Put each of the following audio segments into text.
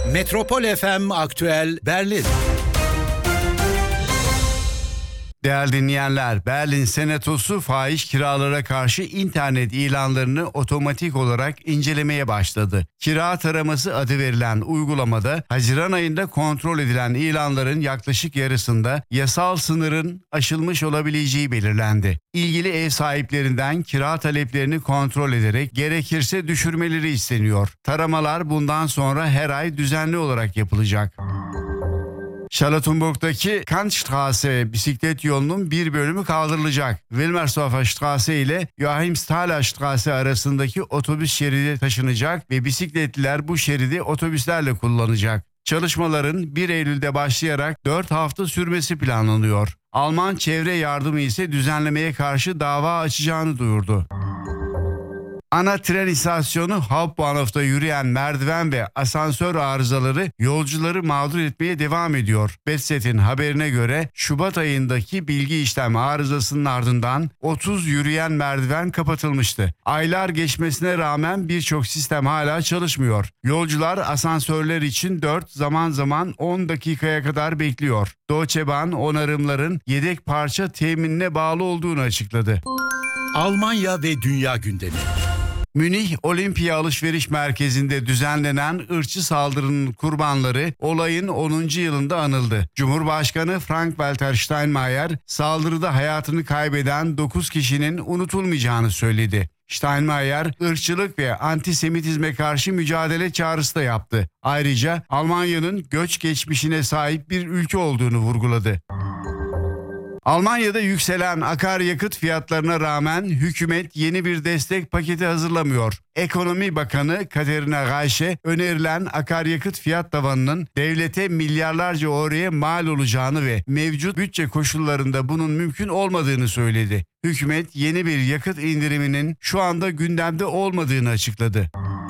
Metropol FM Aktüel Berlin. Değerli dinleyenler, Berlin Senatosu fahiş kiralara karşı internet ilanlarını otomatik olarak incelemeye başladı. Kira taraması adı verilen uygulamada Haziran ayında kontrol edilen ilanların yaklaşık yarısında yasal sınırın aşılmış olabileceği belirlendi. İlgili ev sahiplerinden kira taleplerini kontrol ederek gerekirse düşürmeleri isteniyor. Taramalar bundan sonra her ay düzenli olarak yapılacak. Charlottenburg'daki Kantstraße bisiklet yolunun bir bölümü kaldırılacak. Wilmersdorfer Straße ile Joachimsthaler Straße arasındaki otobüs şeridi taşınacak ve bisikletliler bu şeridi otobüslerle kullanacak. Çalışmaların 1 Eylül'de başlayarak 4 hafta sürmesi planlanıyor. Alman çevre yardımı ise düzenlemeye karşı dava açacağını duyurdu. Ana tren istasyonu Hauptbahnhof'ta yürüyen merdiven ve asansör arızaları yolcuları mağdur etmeye devam ediyor. Betzet'in haberine göre Şubat ayındaki bilgi işlem arızasının ardından 30 yürüyen merdiven kapatılmıştı. Aylar geçmesine rağmen birçok sistem hala çalışmıyor. Yolcular asansörler için 4 zaman zaman 10 dakikaya kadar bekliyor. Deutsche Bahn onarımların yedek parça teminine bağlı olduğunu açıkladı. Almanya ve dünya gündemi. Münih Olimpiya Alışveriş Merkezi'nde düzenlenen ırkçı saldırının kurbanları olayın 10. yılında anıldı. Cumhurbaşkanı Frank-Walter Steinmeier saldırıda hayatını kaybeden 9 kişinin unutulmayacağını söyledi. Steinmeier ırkçılık ve antisemitizme karşı mücadele çağrısı da yaptı. Ayrıca Almanya'nın göç geçmişine sahip bir ülke olduğunu vurguladı. Almanya'da yükselen akaryakıt fiyatlarına rağmen hükümet yeni bir destek paketi hazırlamıyor. Ekonomi Bakanı Katerina Reiche önerilen akaryakıt fiyat tavanının devlete milyarlarca euroya mal olacağını ve mevcut bütçe koşullarında bunun mümkün olmadığını söyledi. Hükümet yeni bir yakıt indiriminin şu anda gündemde olmadığını açıkladı.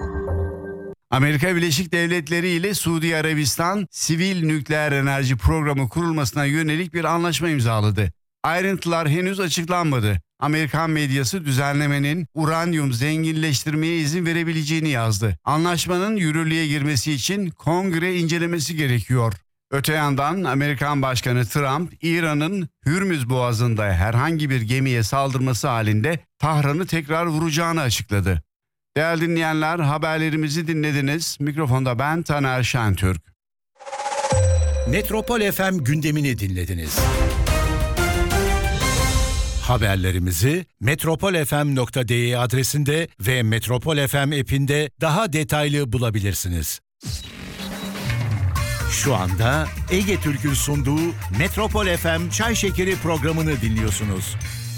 Amerika Birleşik Devletleri ile Suudi Arabistan sivil nükleer enerji programı kurulmasına yönelik bir anlaşma imzaladı. Ayrıntılar henüz açıklanmadı. Amerikan medyası düzenlemenin uranyum zenginleştirmeye izin verebileceğini yazdı. Anlaşmanın yürürlüğe girmesi için kongre incelemesi gerekiyor. Öte yandan Amerikan Başkanı Trump, İran'ın Hürmüz Boğazı'nda herhangi bir gemiye saldırması halinde Tahran'ı tekrar vuracağını açıkladı. Değerli dinleyenler, haberlerimizi dinlediniz. Mikrofonda ben Taner Şentürk. Metropol FM gündemini dinlediniz. Haberlerimizi metropolfm.de adresinde ve Metropol FM app'inde daha detaylı bulabilirsiniz. Şu anda Ege Türk'ün sunduğu Metropol FM Çay Şekeri programını dinliyorsunuz.